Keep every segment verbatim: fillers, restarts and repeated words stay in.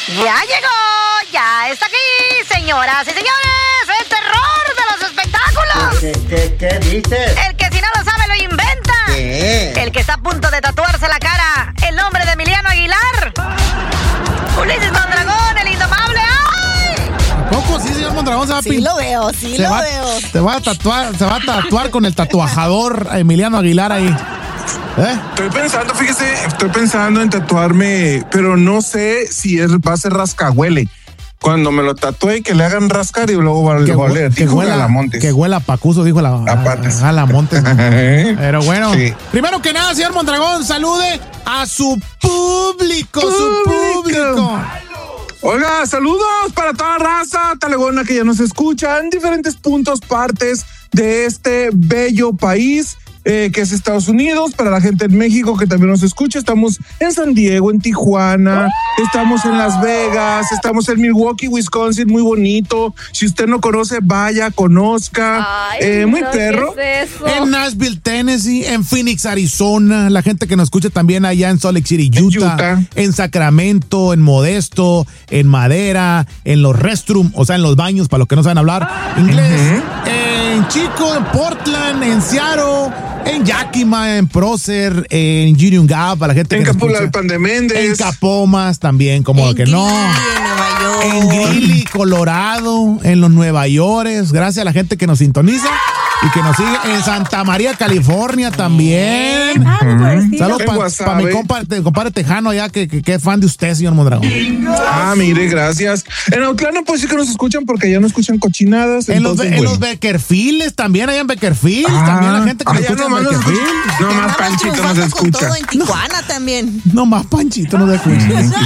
Ya llegó, ya está aquí, señoras y señores, el terror de los espectáculos. ¿Qué, qué, qué dices? El que si no lo sabe lo inventa. ¿Qué? El que está a punto de tatuarse la cara, el nombre de Emiliano Aguilar. Ulises Mondragón, el indomable. ¡Ay! ¿A poco sí, señor Mondragón? Se va a Sí pin- lo veo, sí se lo va, veo. Se va a tatuar, se va a tatuar con el tatuajador Emiliano Aguilar ahí. ¿Eh? Estoy pensando, fíjese, estoy pensando en tatuarme, pero no sé si es, va a ser rascahuele. Cuando me lo tatúe, que le hagan rascar y luego va a Que, oler. que Dijo huela, Galamontes. que huela a Pacuso, dijo la, A patas. a, a la Montes. Pero bueno, Sí. primero que nada, señor Mondragón, salude a su público, su Público. público. Oiga, saludos para toda la raza talegona que ya nos escucha en diferentes puntos, partes de este bello país. Eh, que es Estados Unidos, para la gente en México que también nos escucha. Estamos en San Diego, en Tijuana, estamos en Las Vegas, estamos en Milwaukee, Wisconsin, muy bonito. Si usted no conoce, vaya, conozca. Ay, eh, muy no, perro. ¿qué es eso? En Nashville, Tennessee, en Phoenix, Arizona, la gente que nos escucha también allá en Salt Lake City, En Utah, Utah. en Sacramento, en Modesto, en Madera, en los restrooms, o sea, en los baños, para los que no saben hablar inglés, en Chico, en Portland, en Seattle, en Yakima, en Prócer, en Yuriungá, para la gente En que nos Capula del escucha. Pan de Méndez. En Capomas también, como En que no. Greeley, en Nueva York. En Greeley, Colorado, en los Nueva York. Gracias a la gente que nos sintoniza y que nos sigue. En Santa María, California también. Ah, mi pobrecito. Saludos En para Guasave. mi compadre, compadre Tejano allá, que, que, que es fan de usted, señor Mondragón. Ah, mire, gracias. En Autlán pues sí que nos escuchan porque ya no escuchan cochinadas. En los, entonces, en bueno. los Beckerfields también, allá en Beckerfield, Ah, también la gente que ah, nos ya escucha en nomás nos Beckerfield. escucha- No más Andamos Panchito nos triunfando con escucha. todo en Tijuana también. No más Panchito nos escucha.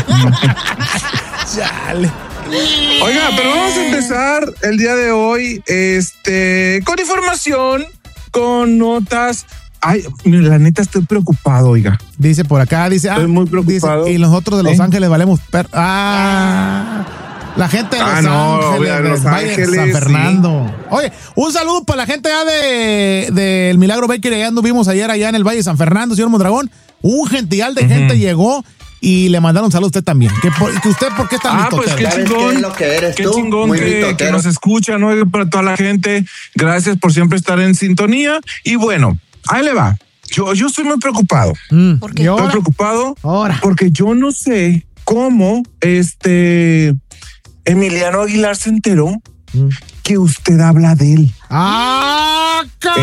Chale. Oiga, pero vamos a empezar el día de hoy este, con información, con notas. Ay, mira, la neta estoy preocupado, oiga. Dice por acá, dice, ah, Estoy muy preocupado. dice, y nosotros de Los ¿Eh? Ángeles valemos per- ah, la gente de Los Ah, no, Ángeles, de Los del Valle de Ángeles, San Fernando. Oye, un saludo para la gente allá de del Milagro Baker, allá anduvimos ayer allá en el Valle de San Fernando, señor Mondragón. Un gentil de gente llegó y le mandaron saludos a usted también. Que, por- que usted, ¿por qué está Ah, pues qué ¿Sabes chingón. qué es lo que eres Qué tú? chingón Muy que, que mitotero. nos escuchan, ¿no? Para toda la gente. Gracias por siempre estar en sintonía. Y bueno, ahí le va. Yo, yo estoy muy preocupado. Mm, ¿Por qué? ¿y Estoy ahora? preocupado Ahora. porque yo no sé cómo este Emiliano Aguilar se enteró Mm. que usted habla de él. ¡Ah,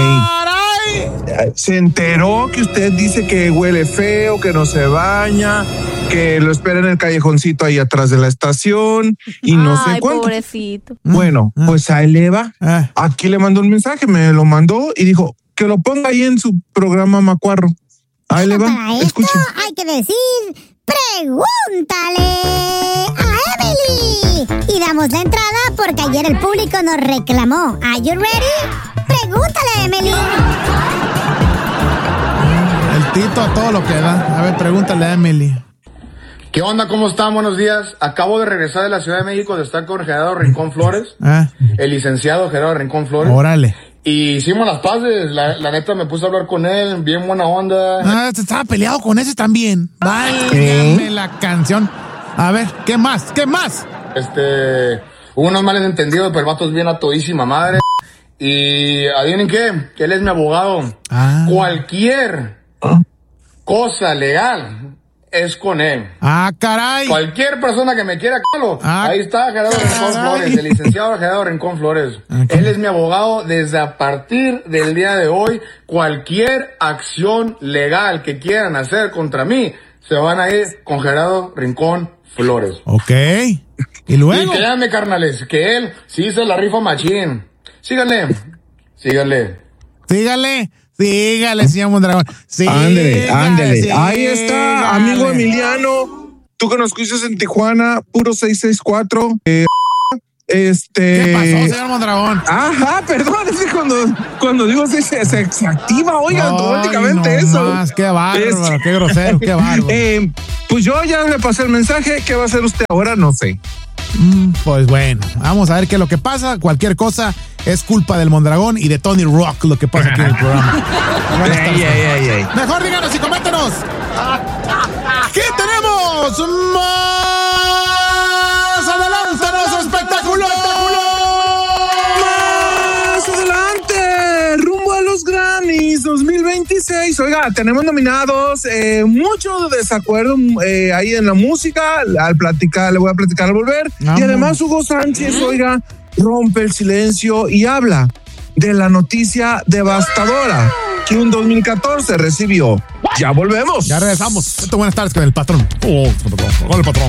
caray! Se enteró que usted dice que huele feo, que no se baña, que lo espera en el callejoncito ahí atrás de la estación y no Ay, sé cuánto. pobrecito. Bueno, Ah. pues ahí le va. Ah, Aquí le mandó un mensaje, me lo mandó y dijo que lo ponga ahí en su programa Macuarro. Ahí le Para va, esto escuchen. hay que decir, pregúntale a Emily. Y damos la entrada porque ayer el público nos reclamó. ¿Are you ready? Pregúntale a Emily. el Tito a todo lo que da. A ver, pregúntale a Emily. ¿Qué onda? ¿Cómo están? Buenos días. Acabo de regresar de la Ciudad de México de estar con Gerardo Rincón Flores, Ah, el licenciado Gerardo Rincón Flores. órale. Y hicimos las paces. La, la neta me puse a hablar con él, bien buena onda. Ah, te estaba peleado con ese también. Válgame la canción. A ver, ¿qué más? ¿Qué más? Este, hubo unos males entendidos, pero el vato es bien a todísima madre. Y adivinen qué, que él es mi abogado. Ah. Cualquier cosa legal es con él. Ah, caray. Cualquier persona que me quiera, calo, Ah, ahí está Gerardo Rincón caray. Flores, el licenciado Gerardo Rincón Flores. Ok. Él es mi abogado desde a partir del día de hoy. Cualquier acción legal que quieran hacer contra mí, se van a ir con Gerardo Rincón Flores. Ok. ¿Y Y luego? créanme, carnales, que él sí se la rifa machín. Síganle, síganle. Sígale. Sígale, señor Mondragón. Ándele, Sígale, ándele. Ahí está, amigo sígale. Emiliano. Tú que nos escuchas en Tijuana, puro seis seis cuatro. Eh, este. ¿Qué pasó, señor Mondragón? Ajá, perdón, es que cuando, cuando digo se, se, se activa, oiga, automáticamente Ay, no eso. más, qué bárbaro, Es- qué grosero, qué bárbaro. Eh, pues yo ya le pasé el mensaje. ¿Qué va a hacer usted ahora? No sé. Mm, Pues bueno, vamos a ver qué es lo que pasa. Cualquier cosa es culpa del Mondragón y de Tony Rock lo que pasa aquí en el programa. Buenas tardes. Ey, ey, ey, ey. Mejor díganos y coméntenos. ¿Qué tenemos? veintiséis. Oiga, tenemos nominados, eh, mucho desacuerdo eh, ahí en la música. Al platicar, le voy a platicar al volver. Vamos. Y además Hugo Sánchez, oiga, rompe el silencio y habla de la noticia devastadora que un dos mil catorce recibió. Ya volvemos. Ya regresamos. Buenas tardes con el patrón. Oh, con el patrón.